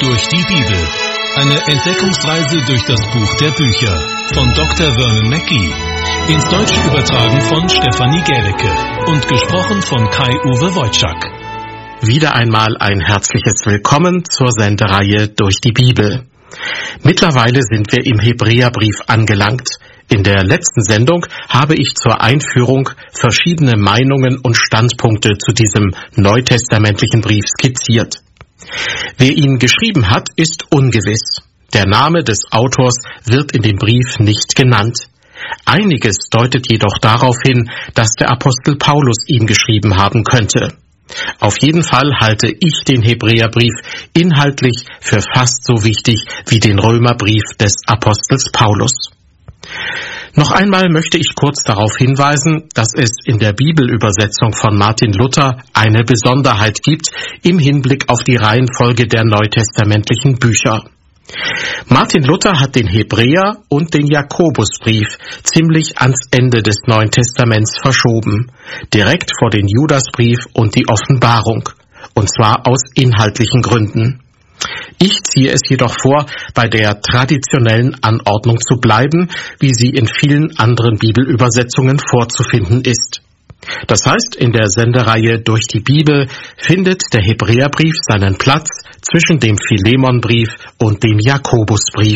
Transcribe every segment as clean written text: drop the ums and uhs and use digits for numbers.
durch die Bibel. Eine Entdeckungsreise durch das Buch der Bücher von Dr. Vernon Mackey. Ins Deutsche übertragen von Stefanie Gädecke und gesprochen von Kai-Uwe Wojczak. Wieder einmal ein herzliches Willkommen zur Sendereihe durch die Bibel. Mittlerweile sind wir im Hebräerbrief angelangt. In der letzten Sendung habe ich zur Einführung verschiedene Meinungen und Standpunkte zu diesem neutestamentlichen Brief skizziert. Wer ihn geschrieben hat, ist ungewiss. Der Name des Autors wird in dem Brief nicht genannt. Einiges deutet jedoch darauf hin, dass der Apostel Paulus ihn geschrieben haben könnte. Auf jeden Fall halte ich den Hebräerbrief inhaltlich für fast so wichtig wie den Römerbrief des Apostels Paulus. Noch einmal möchte ich kurz darauf hinweisen, dass es in der Bibelübersetzung von Martin Luther eine Besonderheit gibt im Hinblick auf die Reihenfolge der neutestamentlichen Bücher. Martin Luther hat den Hebräer- und den Jakobusbrief ziemlich ans Ende des Neuen Testaments verschoben, direkt vor den Judasbrief und die Offenbarung, und zwar aus inhaltlichen Gründen. Ich ziehe es jedoch vor, bei der traditionellen Anordnung zu bleiben, wie sie in vielen anderen Bibelübersetzungen vorzufinden ist. Das heißt, in der Sendereihe durch die Bibel findet der Hebräerbrief seinen Platz zwischen dem Philemonbrief und dem Jakobusbrief.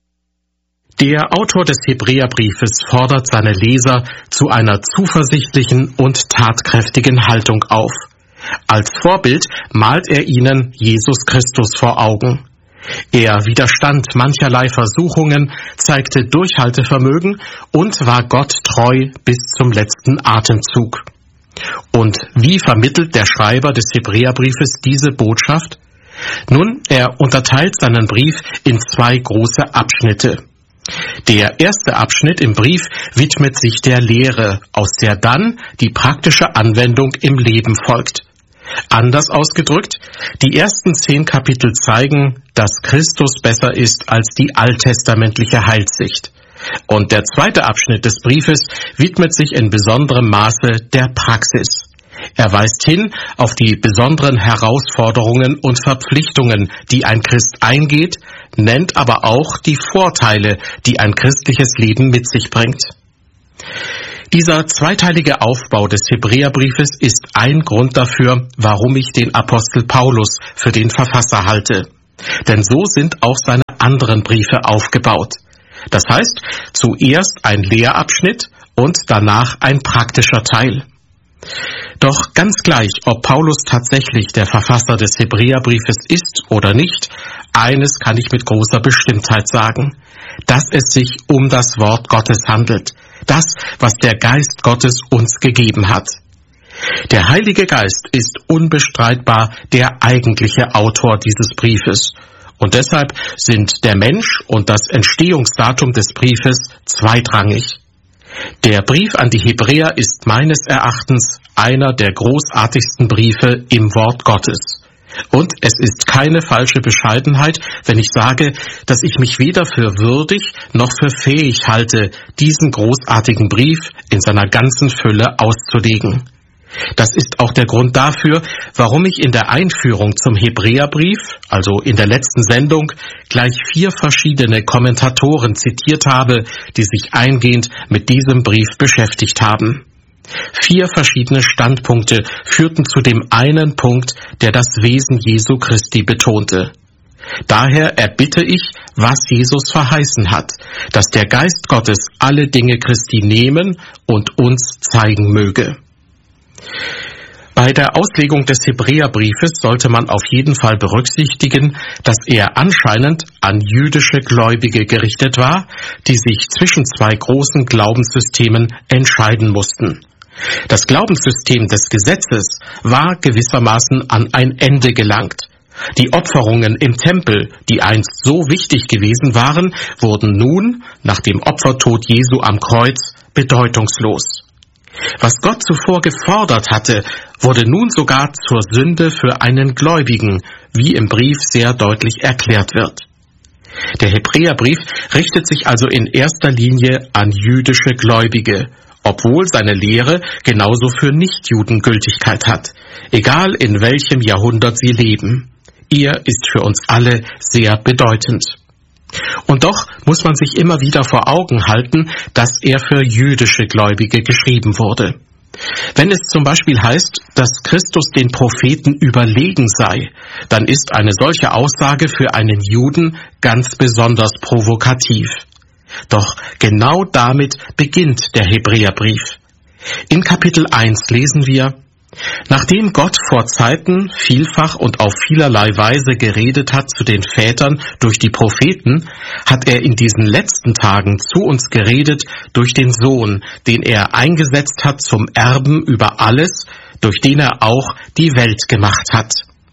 Der Autor des Hebräerbriefes fordert seine Leser zu einer zuversichtlichen und tatkräftigen Haltung auf. Als Vorbild malt er ihnen Jesus Christus vor Augen. Er widerstand mancherlei Versuchungen, zeigte Durchhaltevermögen und war Gott treu bis zum letzten Atemzug. Und wie vermittelt der Schreiber des Hebräerbriefes diese Botschaft? Nun, er unterteilt seinen Brief in zwei große Abschnitte. Der erste Abschnitt im Brief widmet sich der Lehre, aus der dann die praktische Anwendung im Leben folgt. Anders ausgedrückt, die ersten 10 Kapitel zeigen, dass Christus besser ist als die alttestamentliche Heilssicht. Und der zweite Abschnitt des Briefes widmet sich in besonderem Maße der Praxis. Er weist hin auf die besonderen Herausforderungen und Verpflichtungen, die ein Christ eingeht, nennt aber auch die Vorteile, die ein christliches Leben mit sich bringt. Dieser zweiteilige Aufbau des Hebräerbriefes ist ein Grund dafür, warum ich den Apostel Paulus für den Verfasser halte. Denn so sind auch seine anderen Briefe aufgebaut. Das heißt, zuerst ein Lehrabschnitt und danach ein praktischer Teil. Doch ganz gleich, ob Paulus tatsächlich der Verfasser des Hebräerbriefes ist oder nicht, eines kann ich mit großer Bestimmtheit sagen, dass es sich um das Wort Gottes handelt, das, was der Geist Gottes uns gegeben hat. Der Heilige Geist ist unbestreitbar der eigentliche Autor dieses Briefes. Und deshalb sind der Mensch und das Entstehungsdatum des Briefes zweitrangig. Der Brief an die Hebräer ist meines Erachtens einer der großartigsten Briefe im Wort Gottes. Und es ist keine falsche Bescheidenheit, wenn ich sage, dass ich mich weder für würdig noch für fähig halte, diesen großartigen Brief in seiner ganzen Fülle auszulegen. Das ist auch der Grund dafür, warum ich in der Einführung zum Hebräerbrief, also in der letzten Sendung, gleich 4 verschiedene Kommentatoren zitiert habe, die sich eingehend mit diesem Brief beschäftigt haben. 4 verschiedene Standpunkte führten zu dem einen Punkt, der das Wesen Jesu Christi betonte. Daher erbitte ich, was Jesus verheißen hat, dass der Geist Gottes alle Dinge Christi nehmen und uns zeigen möge. Bei der Auslegung des Hebräerbriefes sollte man auf jeden Fall berücksichtigen, dass er anscheinend an jüdische Gläubige gerichtet war, die sich zwischen 2 großen Glaubenssystemen entscheiden mussten. Das Glaubenssystem des Gesetzes war gewissermaßen an ein Ende gelangt. Die Opferungen im Tempel, die einst so wichtig gewesen waren, wurden nun, nach dem Opfertod Jesu am Kreuz, bedeutungslos. Was Gott zuvor gefordert hatte, wurde nun sogar zur Sünde für einen Gläubigen, wie im Brief sehr deutlich erklärt wird. Der Hebräerbrief richtet sich also in erster Linie an jüdische Gläubige, obwohl seine Lehre genauso für Nichtjuden Gültigkeit hat, egal in welchem Jahrhundert sie leben. Er ist für uns alle sehr bedeutend. Und doch muss man sich immer wieder vor Augen halten, dass er für jüdische Gläubige geschrieben wurde. Wenn es zum Beispiel heißt, dass Christus den Propheten überlegen sei, dann ist eine solche Aussage für einen Juden ganz besonders provokativ. Doch genau damit beginnt der Hebräerbrief. In Kapitel 1 lesen wir: Nachdem Gott vor Zeiten vielfach und auf vielerlei Weise geredet hat zu den Vätern durch die Propheten, hat er in diesen letzten Tagen zu uns geredet durch den Sohn, den er eingesetzt hat zum Erben über alles, durch den er auch die Welt gemacht hat.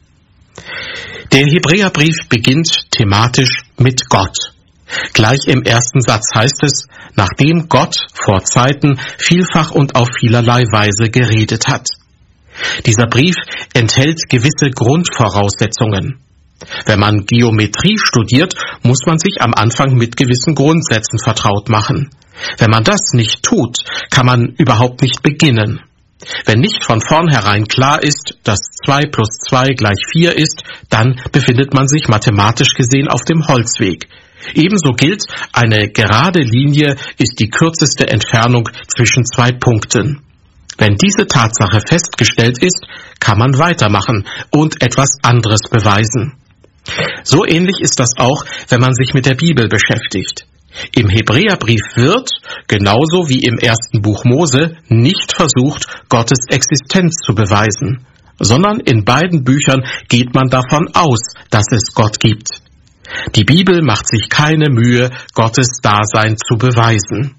Der Hebräerbrief beginnt thematisch mit Gott. Gleich im ersten Satz heißt es: Nachdem Gott vor Zeiten vielfach und auf vielerlei Weise geredet hat. Dieser Brief enthält gewisse Grundvoraussetzungen. Wenn man Geometrie studiert, muss man sich am Anfang mit gewissen Grundsätzen vertraut machen. Wenn man das nicht tut, kann man überhaupt nicht beginnen. Wenn nicht von vornherein klar ist, dass 2 plus 2 gleich 4 ist, dann befindet man sich mathematisch gesehen auf dem Holzweg. Ebenso gilt, eine gerade Linie ist die kürzeste Entfernung zwischen 2 Punkten. Wenn diese Tatsache festgestellt ist, kann man weitermachen und etwas anderes beweisen. So ähnlich ist das auch, wenn man sich mit der Bibel beschäftigt. Im Hebräerbrief wird, genauso wie im ersten Buch Mose, nicht versucht, Gottes Existenz zu beweisen, sondern in beiden Büchern geht man davon aus, dass es Gott gibt. Die Bibel macht sich keine Mühe, Gottes Dasein zu beweisen.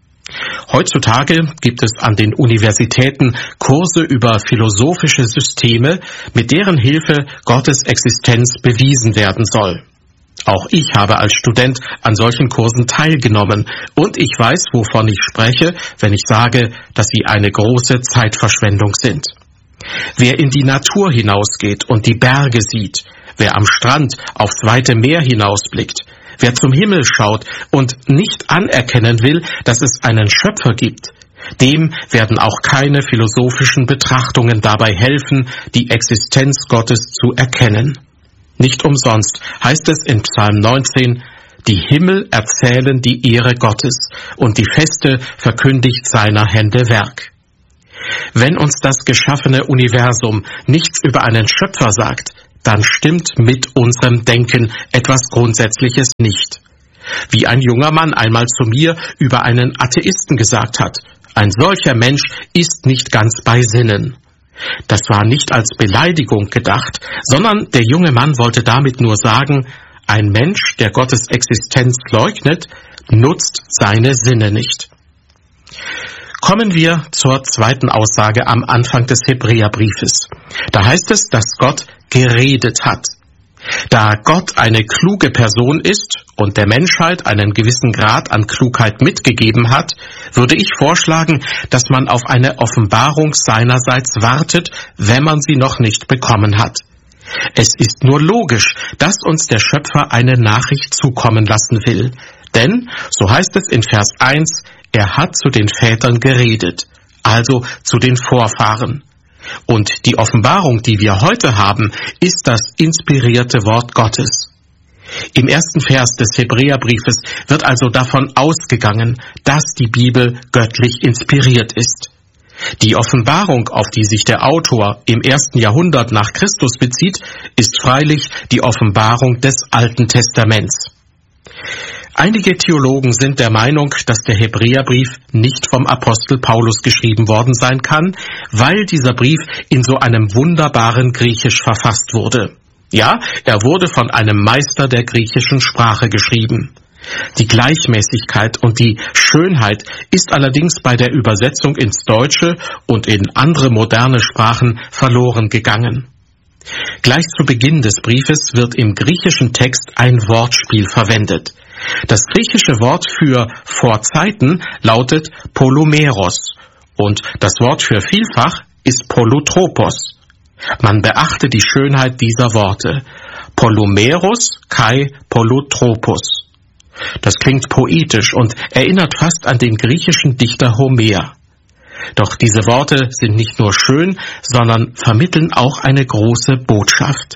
Heutzutage gibt es an den Universitäten Kurse über philosophische Systeme, mit deren Hilfe Gottes Existenz bewiesen werden soll. Auch ich habe als Student an solchen Kursen teilgenommen und ich weiß, wovon ich spreche, wenn ich sage, dass sie eine große Zeitverschwendung sind. Wer in die Natur hinausgeht und die Berge sieht, wer am Strand aufs weite Meer hinausblickt, wer zum Himmel schaut und nicht anerkennen will, dass es einen Schöpfer gibt, dem werden auch keine philosophischen Betrachtungen dabei helfen, die Existenz Gottes zu erkennen. Nicht umsonst heißt es in Psalm 19, die Himmel erzählen die Ehre Gottes und die Feste verkündigt seiner Hände Werk. Wenn uns das geschaffene Universum nichts über einen Schöpfer sagt, dann stimmt mit unserem Denken etwas Grundsätzliches nicht. Wie ein junger Mann einmal zu mir über einen Atheisten gesagt hat: Ein solcher Mensch ist nicht ganz bei Sinnen. Das war nicht als Beleidigung gedacht, sondern der junge Mann wollte damit nur sagen, ein Mensch, der Gottes Existenz leugnet, nutzt seine Sinne nicht. Kommen wir zur zweiten Aussage am Anfang des Hebräerbriefes. Da heißt es, dass Gott geredet hat. Da Gott eine kluge Person ist und der Menschheit einen gewissen Grad an Klugheit mitgegeben hat, würde ich vorschlagen, dass man auf eine Offenbarung seinerseits wartet, wenn man sie noch nicht bekommen hat. Es ist nur logisch, dass uns der Schöpfer eine Nachricht zukommen lassen will. Denn, so heißt es in Vers 1, er hat zu den Vätern geredet, also zu den Vorfahren. Und die Offenbarung, die wir heute haben, ist das inspirierte Wort Gottes. Im ersten Vers des Hebräerbriefes wird also davon ausgegangen, dass die Bibel göttlich inspiriert ist. Die Offenbarung, auf die sich der Autor im 1. Jahrhundert nach Christus bezieht, ist freilich die Offenbarung des Alten Testaments. Einige Theologen sind der Meinung, dass der Hebräerbrief nicht vom Apostel Paulus geschrieben worden sein kann, weil dieser Brief in so einem wunderbaren Griechisch verfasst wurde. Ja, er wurde von einem Meister der griechischen Sprache geschrieben. Die Gleichmäßigkeit und die Schönheit ist allerdings bei der Übersetzung ins Deutsche und in andere moderne Sprachen verloren gegangen. Gleich zu Beginn des Briefes wird im griechischen Text ein Wortspiel verwendet. Das griechische Wort für vor Zeiten lautet Polumeros und das Wort für vielfach ist Polutropos. Man beachte die Schönheit dieser Worte. Polumeros kai Polutropos. Das klingt poetisch und erinnert fast an den griechischen Dichter Homer. Doch diese Worte sind nicht nur schön, sondern vermitteln auch eine große Botschaft.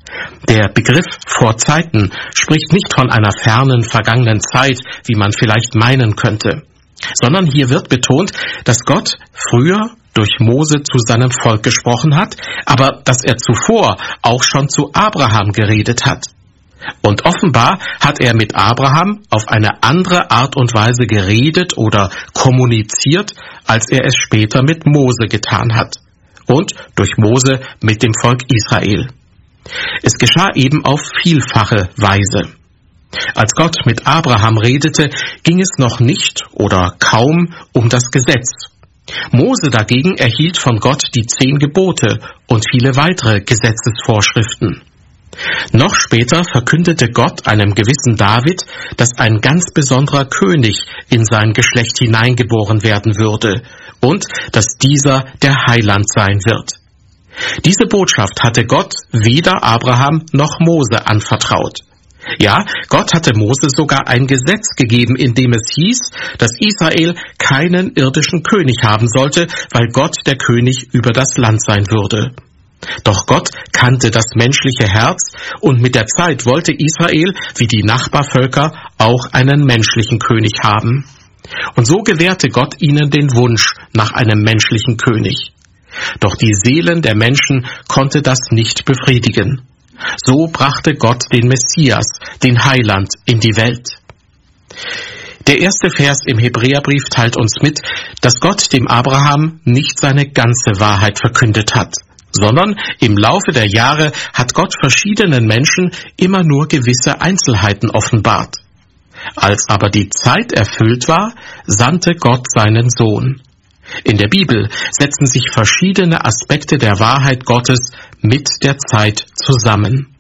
Der Begriff vor Zeiten spricht nicht von einer fernen, vergangenen Zeit, wie man vielleicht meinen könnte, sondern hier wird betont, dass Gott früher durch Mose zu seinem Volk gesprochen hat, aber dass er zuvor auch schon zu Abraham geredet hat. Und offenbar hat er mit Abraham auf eine andere Art und Weise geredet oder kommuniziert, als er es später mit Mose getan hat. Und durch Mose mit dem Volk Israel. Es geschah eben auf vielfache Weise. Als Gott mit Abraham redete, ging es noch nicht oder kaum um das Gesetz. Mose dagegen erhielt von Gott die 10 Gebote und viele weitere Gesetzesvorschriften. Noch später verkündete Gott einem gewissen David, dass ein ganz besonderer König in sein Geschlecht hineingeboren werden würde und dass dieser der Heiland sein wird. Diese Botschaft hatte Gott weder Abraham noch Mose anvertraut. Ja, Gott hatte Mose sogar ein Gesetz gegeben, in dem es hieß, dass Israel keinen irdischen König haben sollte, weil Gott der König über das Land sein würde. Doch Gott kannte das menschliche Herz und mit der Zeit wollte Israel, wie die Nachbarvölker, auch einen menschlichen König haben. Und so gewährte Gott ihnen den Wunsch nach einem menschlichen König. Doch die Seelen der Menschen konnte das nicht befriedigen. So brachte Gott den Messias, den Heiland, in die Welt. Der erste Vers im Hebräerbrief teilt uns mit, dass Gott dem Abraham nicht seine ganze Wahrheit verkündet hat, sondern im Laufe der Jahre hat Gott verschiedenen Menschen immer nur gewisse Einzelheiten offenbart. Als aber die Zeit erfüllt war, sandte Gott seinen Sohn. In der Bibel setzen sich verschiedene Aspekte der Wahrheit Gottes mit der Zeit zusammen.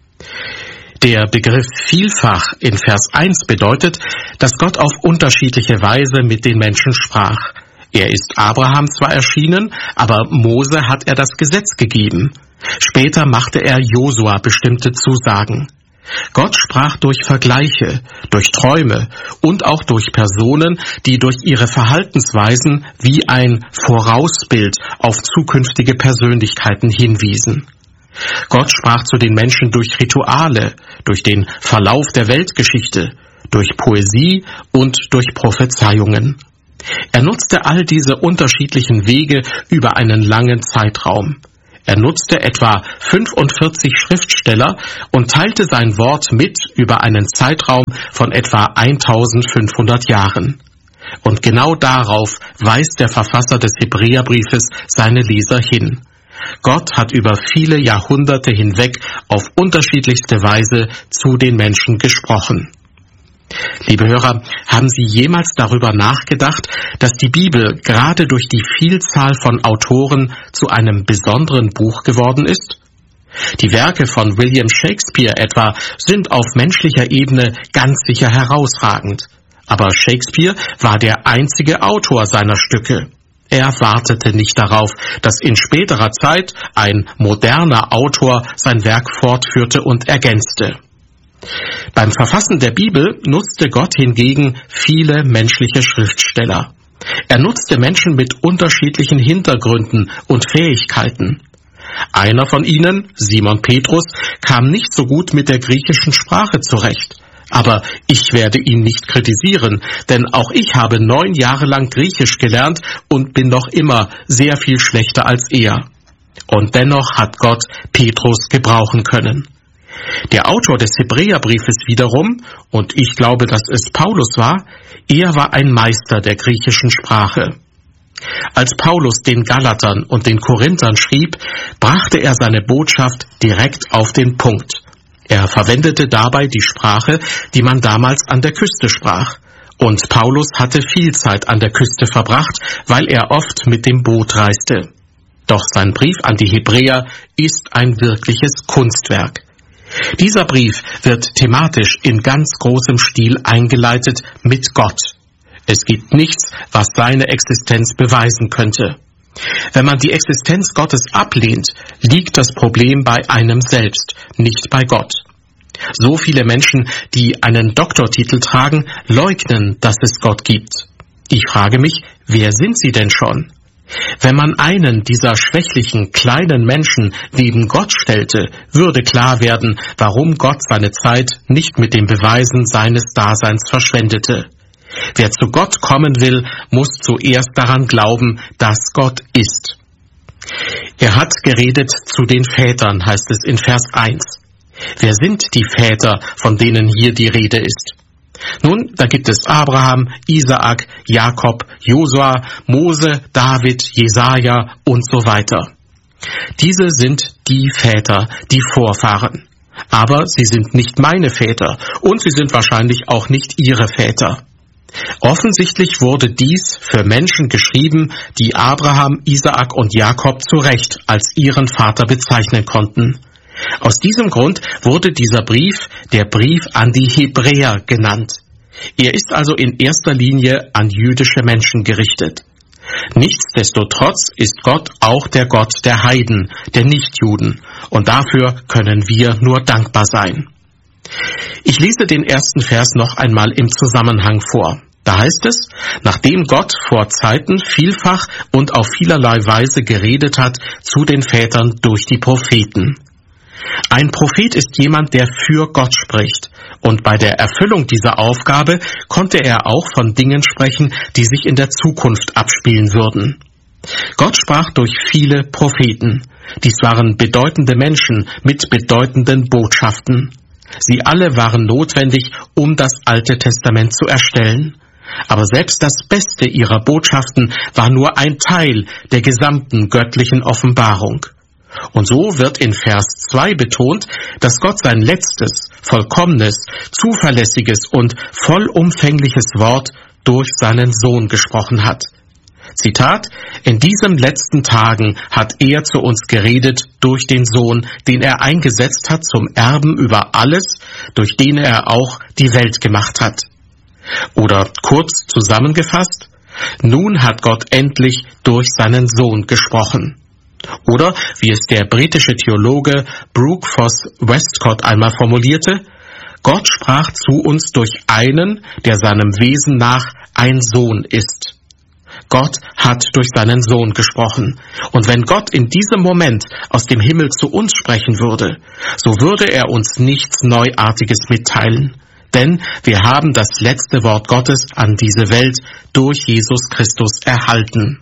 Der Begriff vielfach in Vers 1 bedeutet, dass Gott auf unterschiedliche Weise mit den Menschen sprach. Er ist Abraham zwar erschienen, aber Mose hat er das Gesetz gegeben. Später machte er Josua bestimmte Zusagen. Gott sprach durch Vergleiche, durch Träume und auch durch Personen, die durch ihre Verhaltensweisen wie ein Vorausbild auf zukünftige Persönlichkeiten hinwiesen. Gott sprach zu den Menschen durch Rituale, durch den Verlauf der Weltgeschichte, durch Poesie und durch Prophezeiungen. Er nutzte all diese unterschiedlichen Wege über einen langen Zeitraum. Er nutzte etwa 45 Schriftsteller und teilte sein Wort mit über einen Zeitraum von etwa 1500 Jahren. Und genau darauf weist der Verfasser des Hebräerbriefes seine Leser hin. Gott hat über viele Jahrhunderte hinweg auf unterschiedlichste Weise zu den Menschen gesprochen. Liebe Hörer, haben Sie jemals darüber nachgedacht, dass die Bibel gerade durch die Vielzahl von Autoren zu einem besonderen Buch geworden ist? Die Werke von William Shakespeare etwa sind auf menschlicher Ebene ganz sicher herausragend. Aber Shakespeare war der einzige Autor seiner Stücke. Er wartete nicht darauf, dass in späterer Zeit ein moderner Autor sein Werk fortführte und ergänzte. Beim Verfassen der Bibel nutzte Gott hingegen viele menschliche Schriftsteller. Er nutzte Menschen mit unterschiedlichen Hintergründen und Fähigkeiten. Einer von ihnen, Simon Petrus, kam nicht so gut mit der griechischen Sprache zurecht. Aber ich werde ihn nicht kritisieren, denn auch ich habe 9 Jahre lang Griechisch gelernt und bin noch immer sehr viel schlechter als er. Und dennoch hat Gott Petrus gebrauchen können. Der Autor des Hebräerbriefes wiederum, und ich glaube, dass es Paulus war, er war ein Meister der griechischen Sprache. Als Paulus den Galatern und den Korinthern schrieb, brachte er seine Botschaft direkt auf den Punkt. Er verwendete dabei die Sprache, die man damals an der Küste sprach. Und Paulus hatte viel Zeit an der Küste verbracht, weil er oft mit dem Boot reiste. Doch sein Brief an die Hebräer ist ein wirkliches Kunstwerk. Dieser Brief wird thematisch in ganz großem Stil eingeleitet mit Gott. Es gibt nichts, was seine Existenz beweisen könnte. Wenn man die Existenz Gottes ablehnt, liegt das Problem bei einem selbst, nicht bei Gott. So viele Menschen, die einen Doktortitel tragen, leugnen, dass es Gott gibt. Ich frage mich, wer sind sie denn schon? Wenn man einen dieser schwächlichen, kleinen Menschen neben Gott stellte, würde klar werden, warum Gott seine Zeit nicht mit dem Beweisen seines Daseins verschwendete. Wer zu Gott kommen will, muss zuerst daran glauben, dass Gott ist. Er hat geredet zu den Vätern, heißt es in Vers 1. Wer sind die Väter, von denen hier die Rede ist? Nun, da gibt es Abraham, Isaak, Jakob, Josua, Mose, David, Jesaja und so weiter. Diese sind die Väter, die Vorfahren. Aber sie sind nicht meine Väter und sie sind wahrscheinlich auch nicht ihre Väter. Offensichtlich wurde dies für Menschen geschrieben, die Abraham, Isaak und Jakob zu Recht als ihren Vater bezeichnen konnten. Aus diesem Grund wurde dieser Brief der Brief an die Hebräer genannt. Er ist also in erster Linie an jüdische Menschen gerichtet. Nichtsdestotrotz ist Gott auch der Gott der Heiden, der Nichtjuden, und dafür können wir nur dankbar sein. Ich lese den ersten Vers noch einmal im Zusammenhang vor. Da heißt es, nachdem Gott vor Zeiten vielfach und auf vielerlei Weise geredet hat zu den Vätern durch die Propheten. Ein Prophet ist jemand, der für Gott spricht, und bei der Erfüllung dieser Aufgabe konnte er auch von Dingen sprechen, die sich in der Zukunft abspielen würden. Gott sprach durch viele Propheten. Dies waren bedeutende Menschen mit bedeutenden Botschaften. Sie alle waren notwendig, um das Alte Testament zu erstellen. Aber selbst das Beste ihrer Botschaften war nur ein Teil der gesamten göttlichen Offenbarung. Und so wird in Vers 2 betont, dass Gott sein letztes, vollkommenes, zuverlässiges und vollumfängliches Wort durch seinen Sohn gesprochen hat. Zitat, in diesen letzten Tagen hat er zu uns geredet durch den Sohn, den er eingesetzt hat zum Erben über alles, durch den er auch die Welt gemacht hat. Oder kurz zusammengefasst, nun hat Gott endlich durch seinen Sohn gesprochen. Oder, wie es der britische Theologe Brooke Foss Westcott einmal formulierte, Gott sprach zu uns durch einen, der seinem Wesen nach ein Sohn ist. Gott hat durch seinen Sohn gesprochen. Und wenn Gott in diesem Moment aus dem Himmel zu uns sprechen würde, so würde er uns nichts Neuartiges mitteilen. Denn wir haben das letzte Wort Gottes an diese Welt durch Jesus Christus erhalten.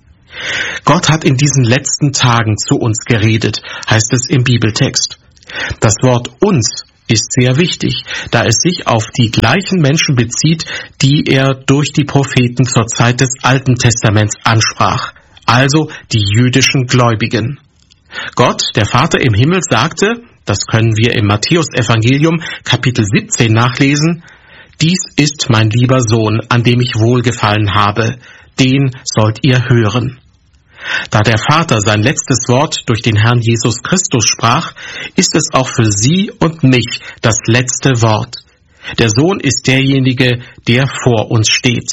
Gott hat in diesen letzten Tagen zu uns geredet, heißt es im Bibeltext. Das Wort uns ist sehr wichtig, da es sich auf die gleichen Menschen bezieht, die er durch die Propheten zur Zeit des Alten Testaments ansprach, also die jüdischen Gläubigen. Gott, der Vater im Himmel, sagte, das können wir im Matthäus-Evangelium Kapitel 17 nachlesen, dies ist mein lieber Sohn, an dem ich wohlgefallen habe, den sollt ihr hören. Da der Vater sein letztes Wort durch den Herrn Jesus Christus sprach, ist es auch für Sie und mich das letzte Wort. Der Sohn ist derjenige, der vor uns steht.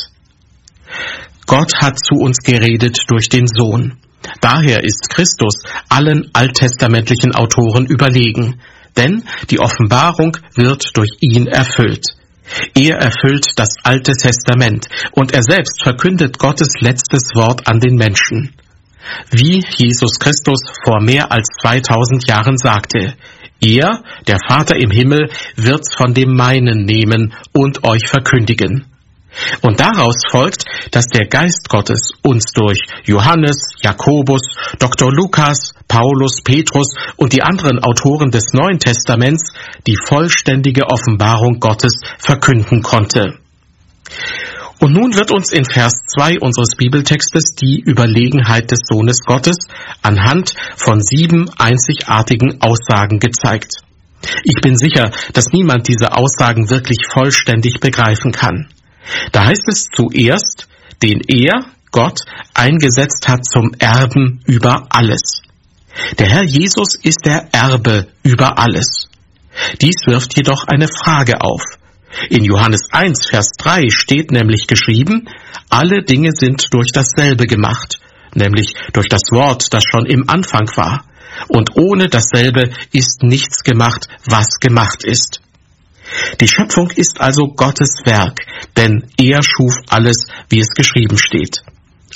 Gott hat zu uns geredet durch den Sohn. Daher ist Christus allen alttestamentlichen Autoren überlegen, denn die Offenbarung wird durch ihn erfüllt. Er erfüllt das Alte Testament und er selbst verkündet Gottes letztes Wort an den Menschen. Wie Jesus Christus vor mehr als 2000 Jahren sagte, er, der Vater im Himmel, wird's von dem Meinen nehmen und euch verkündigen. Und daraus folgt, dass der Geist Gottes uns durch Johannes, Jakobus, Dr. Lukas, Paulus, Petrus und die anderen Autoren des Neuen Testaments die vollständige Offenbarung Gottes verkünden konnte. Und nun wird uns in Vers 2 unseres Bibeltextes die Überlegenheit des Sohnes Gottes anhand von 7 einzigartigen Aussagen gezeigt. Ich bin sicher, dass niemand diese Aussagen wirklich vollständig begreifen kann. Da heißt es zuerst, den er, Gott, eingesetzt hat zum Erben über alles. Der Herr Jesus ist der Erbe über alles. Dies wirft jedoch eine Frage auf. In Johannes 1, Vers 3 steht nämlich geschrieben, alle Dinge sind durch dasselbe gemacht, nämlich durch das Wort, das schon im Anfang war. Und ohne dasselbe ist nichts gemacht, was gemacht ist. Die Schöpfung ist also Gottes Werk, denn er schuf alles, wie es geschrieben steht.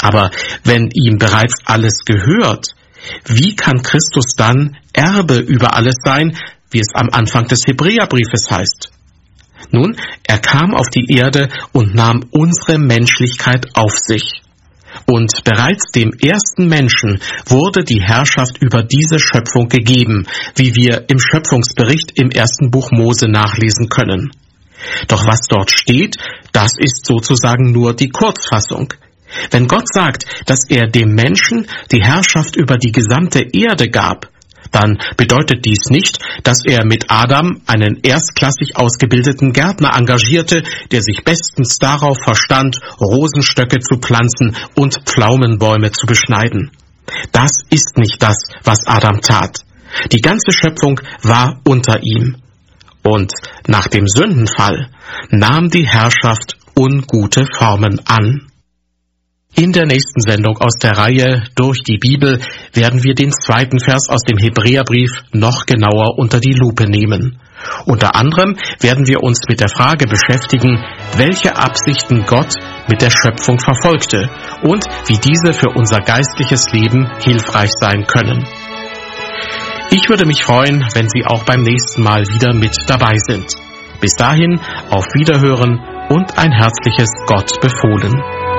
Aber wenn ihm bereits alles gehört, wie kann Christus dann Erbe über alles sein, wie es am Anfang des Hebräerbriefes heißt? Nun, er kam auf die Erde und nahm unsere Menschlichkeit auf sich. Und bereits dem ersten Menschen wurde die Herrschaft über diese Schöpfung gegeben, wie wir im Schöpfungsbericht im ersten Buch Mose nachlesen können. Doch was dort steht, das ist sozusagen nur die Kurzfassung. Wenn Gott sagt, dass er dem Menschen die Herrschaft über die gesamte Erde gab, dann bedeutet dies nicht, dass er mit Adam einen erstklassig ausgebildeten Gärtner engagierte, der sich bestens darauf verstand, Rosenstöcke zu pflanzen und Pflaumenbäume zu beschneiden. Das ist nicht das, was Adam tat. Die ganze Schöpfung war unter ihm. Und nach dem Sündenfall nahm die Herrschaft ungute Formen an. In der nächsten Sendung aus der Reihe Durch die Bibel werden wir den zweiten Vers aus dem Hebräerbrief noch genauer unter die Lupe nehmen. Unter anderem werden wir uns mit der Frage beschäftigen, welche Absichten Gott mit der Schöpfung verfolgte und wie diese für unser geistliches Leben hilfreich sein können. Ich würde mich freuen, wenn Sie auch beim nächsten Mal wieder mit dabei sind. Bis dahin, auf Wiederhören und ein herzliches Gott befohlen.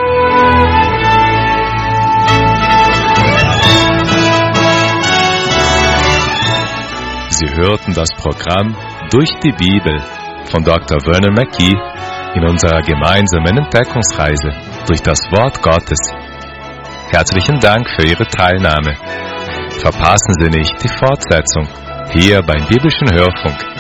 Sie hörten das Programm Durch die Bibel von Dr. Vernon Mackey in unserer gemeinsamen Entdeckungsreise durch das Wort Gottes. Herzlichen Dank für Ihre Teilnahme. Verpassen Sie nicht die Fortsetzung hier beim Biblischen Hörfunk